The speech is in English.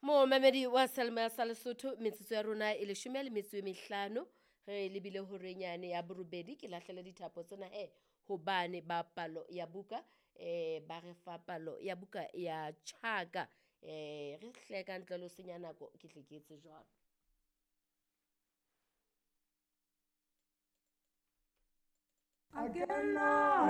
Mo mamedi wa Salma sa Lesotho metsotso ya rona e 15 re lebile ho renyane ya borobedi ke lahlela dithapo tsena hobane ba palo ya buka ba re fa palo ya buka ya tjhaka re hleka ntle lo senya nako ke tle ke etse jwalo Again,